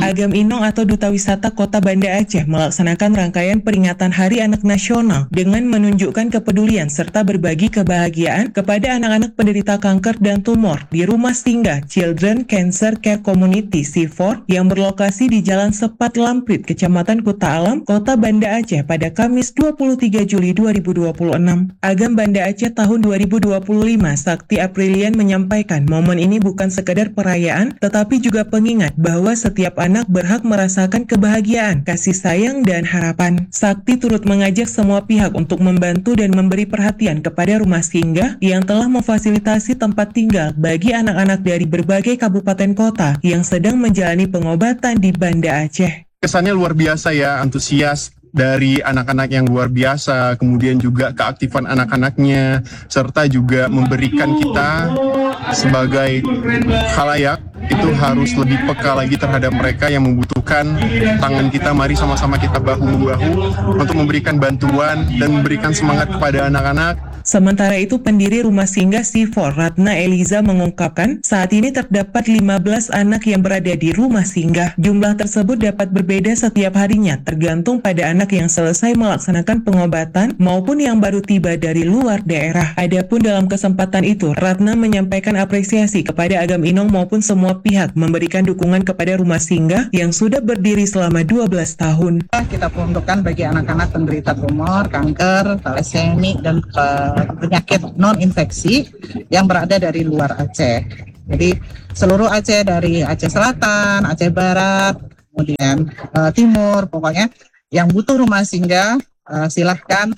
Agam Inong atau Duta Wisata Kota Banda Aceh melaksanakan rangkaian peringatan Hari Anak Nasional dengan menunjukkan kepedulian serta berbagi kebahagiaan kepada anak-anak penderita kanker dan tumor di Rumah Singgah Children Cancer Care Community C4 yang berlokasi di Jalan Sepat Lamprit, Kecamatan Kuta Alam, Kota Banda Aceh pada Kamis 23 Juli 2026. Agam Banda Aceh tahun 2025 Sakti Aprilian menyampaikan momen ini bukan sekedar perayaan tetapi juga pengingat bahwa setiap anak berhak merasakan kebahagiaan, kasih sayang, dan harapan. Sakti turut mengajak semua pihak untuk membantu dan memberi perhatian kepada rumah singgah yang telah memfasilitasi tempat tinggal bagi anak-anak dari berbagai kabupaten kota yang sedang menjalani pengobatan di Banda Aceh. Kesannya luar biasa ya, antusias dari anak-anak yang luar biasa, kemudian juga keaktifan anak-anaknya, serta juga memberikan kita sebagai khalayak itu harus lebih peka lagi terhadap mereka yang membutuhkan tangan kita. Mari sama-sama kita bahu-membahu untuk memberikan bantuan dan memberikan semangat kepada anak-anak. Sementara itu, pendiri Rumah Singgah C4, Ratna Eliza, mengungkapkan saat ini terdapat 15 anak yang berada di rumah singgah. Jumlah tersebut dapat berbeda setiap harinya, tergantung pada anak yang selesai melaksanakan pengobatan maupun yang baru tiba dari luar daerah. Adapun dalam kesempatan itu, Ratna menyampaikan apresiasi kepada Agam Inong maupun semua pihak memberikan dukungan kepada rumah singgah yang sudah berdiri selama 12 tahun. Kita peruntukkan bagi anak-anak penderita tumor, kanker, talasemik, dan penyakit non-infeksi yang berada dari luar Aceh. Jadi seluruh Aceh, dari Aceh Selatan, Aceh Barat, kemudian Timur, pokoknya yang butuh rumah singgah silahkan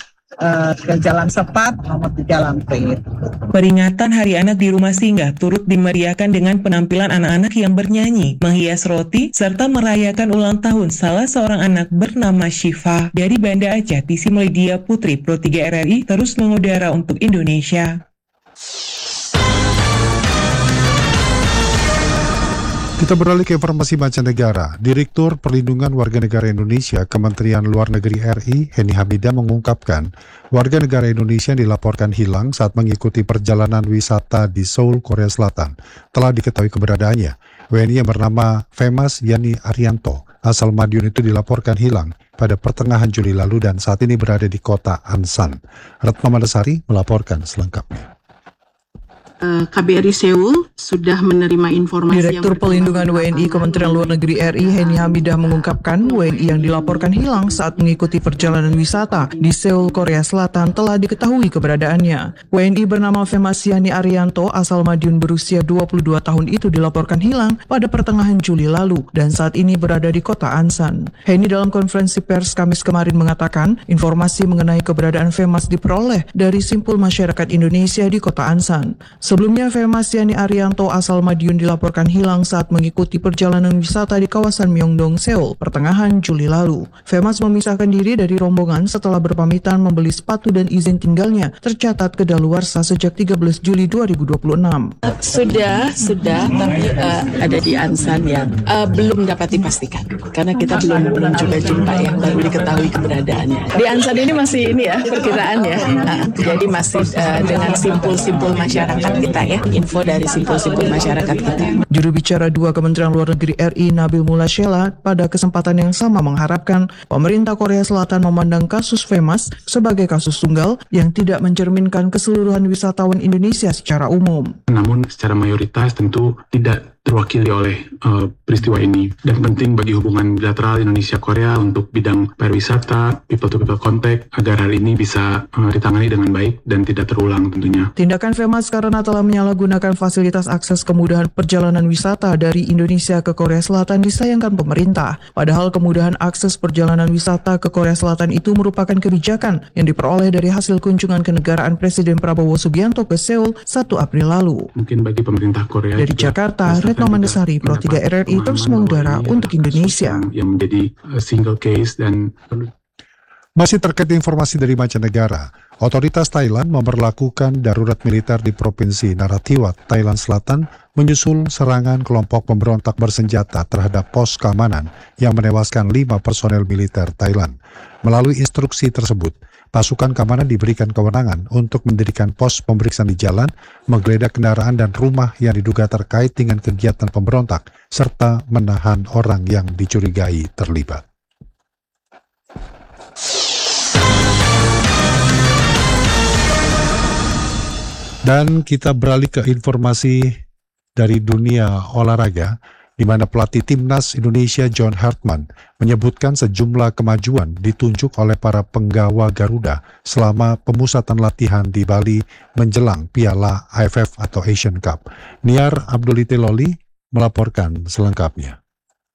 ke Jalan Sepat nomor 3 Lamprit. Peringatan Hari Anak di Rumah Singgah turut dimeriahkan dengan penampilan anak-anak yang bernyanyi, menghias roti, serta merayakan ulang tahun salah seorang anak bernama Syifa. Dari Banda Aceh, Tisi Melidia Putri, Pro 3 RRI, terus mengudara untuk Indonesia. Kita beralih ke informasi mancanegara. Direktur Perlindungan Warga Negara Indonesia Kementerian Luar Negeri RI, Henny Hamidah, mengungkapkan warga negara Indonesia yang dilaporkan hilang saat mengikuti perjalanan wisata di Seoul, Korea Selatan. Telah diketahui keberadaannya. WNI yang bernama Femas Yani Arianto asal Madiun itu dilaporkan hilang pada pertengahan Juli lalu dan saat ini berada di kota Ansan. Retno Mandasari melaporkan selengkapnya. KBRI Seoul sudah menerima informasi. Direktur Pelindungan WNI Kementerian Luar Negeri RI Henny Hamidah mengungkapkan WNI yang dilaporkan hilang saat mengikuti perjalanan wisata di Seoul, Korea Selatan telah diketahui keberadaannya. WNI bernama Femas Yani Arianto asal Madiun berusia 22 tahun itu dilaporkan hilang pada pertengahan Juli lalu dan saat ini berada di kota Ansan. Henny dalam konferensi pers Kamis kemarin mengatakan informasi mengenai keberadaan Femas diperoleh dari Simpul Masyarakat Indonesia di kota Ansan. Sebelumnya, Femas Yani Arianto asal Madiun dilaporkan hilang saat mengikuti perjalanan wisata di kawasan Myeongdong, Seoul, pertengahan Juli lalu. Femas memisahkan diri dari rombongan setelah berpamitan membeli sepatu dan izin tinggalnya tercatat kedaluarsa sejak 13 Juli 2026. Sudah, tapi ada di Ansan yang belum dapat dipastikan karena kita belum juga jumpa yang baru diketahui keberadaannya. Di Ansan ini masih perkiraan ya. Jadi masih dengan simpul-simpul masyarakat kita ya, info dari simpul-simpul masyarakat kita. Juru bicara 2 Kementerian Luar Negeri RI Nabil Mulashela pada kesempatan yang sama mengharapkan pemerintah Korea Selatan memandang kasus Femas sebagai kasus tunggal yang tidak mencerminkan keseluruhan wisatawan Indonesia secara umum. Namun secara mayoritas tentu tidak terwakili oleh peristiwa ini dan penting bagi hubungan bilateral Indonesia-Korea untuk bidang pariwisata, people-to-people contact agar hal ini bisa ditangani dengan baik dan tidak terulang tentunya. Tindakan Femas karena telah menyalahgunakan fasilitas akses kemudahan perjalanan wisata dari Indonesia ke Korea Selatan disayangkan pemerintah. Padahal kemudahan akses perjalanan wisata ke Korea Selatan itu merupakan kebijakan yang diperoleh dari hasil kunjungan kenegaraan Presiden Prabowo Subianto ke Seoul 1 April lalu. Mungkin bagi pemerintah Korea dari Jakarta, Retno Mandasari, Pro 3 RRI, terus mengudara untuk Indonesia. Yang menjadi single case dan masih terkait informasi dari mancanegara, otoritas Thailand memberlakukan darurat militer di Provinsi Narathiwat, Thailand Selatan, menyusul serangan kelompok pemberontak bersenjata terhadap pos keamanan yang menewaskan 5 personel militer Thailand. Melalui instruksi tersebut, pasukan keamanan diberikan kewenangan untuk mendirikan pos pemeriksaan di jalan, menggeledah kendaraan dan rumah yang diduga terkait dengan kegiatan pemberontak, serta menahan orang yang dicurigai terlibat. Dan kita beralih ke informasi dari dunia olahraga, di mana pelatih timnas Indonesia John Hartman menyebutkan sejumlah kemajuan ditunjuk oleh para penggawa Garuda selama pemusatan latihan di Bali menjelang Piala AFF atau Asian Cup. Niar Abdulite Loli melaporkan selengkapnya.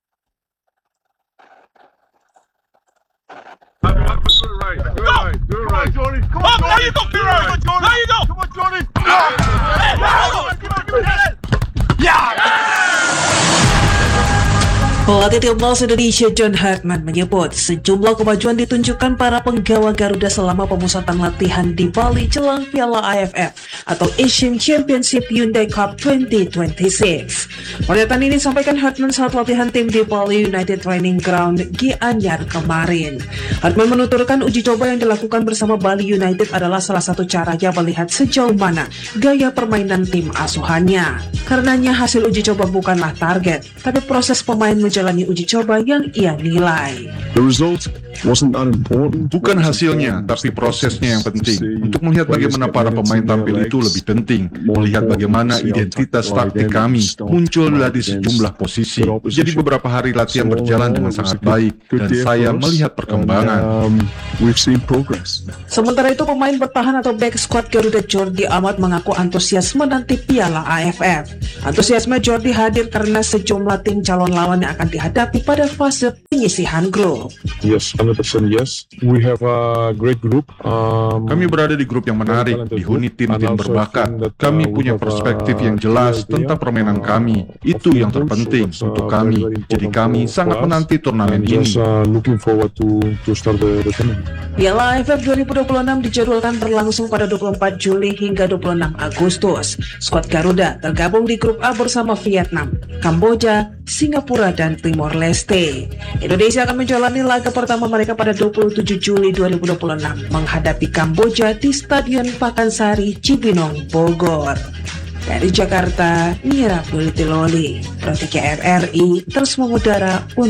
Pelatih timnas Indonesia John Hartman menyebut sejumlah kemajuan ditunjukkan para penggawa Garuda selama pemusatan latihan di Bali jelang Piala AFF atau Asian Championship Hyundai Cup 2026. Pernyataan ini disampaikan Hartman saat latihan tim di Bali United Training Ground Gianyar kemarin. Hartman menuturkan uji coba yang dilakukan bersama Bali United adalah salah satu caranya melihat sejauh mana gaya permainan tim asuhannya. Karenanya hasil uji coba bukanlah target, tapi proses pemain menjalani uji coba yang ia nilai. Bukan hasilnya, tapi prosesnya yang penting. Untuk melihat bagaimana para pemain tampil itu lebih penting. Melihat bagaimana identitas taktik kami muncul dari sejumlah posisi. Jadi beberapa hari latihan berjalan dengan sangat baik, dan saya melihat perkembangan. Sementara itu pemain bertahan atau back squad Garuda Jordi Amat mengaku antusias menanti Piala AFF. Antusiasme Jordi hadir karena sejumlah tim calon lawan yang akan dihadapi pada fase penyisihan grup. Yes, 100% yes. We have a great group. Kami berada di grup yang menarik, dihuni tim-tim berbakat. Kami punya perspektif yang jelas tentang permainan kami. Itu yang terpenting untuk kami. Jadi kami sangat menanti turnamen ini. Looking forward to start the tournament. Piala AFF 2026 dijadwalkan berlangsung pada 24 Juli hingga 26 Agustus. Skuad Garuda tergabung di grup A bersama Vietnam, Kamboja, Singapura, dan Timor Leste. Indonesia akan menjalani laga pertama mereka pada 27 Juli 2026 menghadapi Kamboja di Stadion Pakansari, Cibinong, Bogor. Dari Jakarta, Niar Abdulite Loli, Pro 3 RRI, terus mengudara.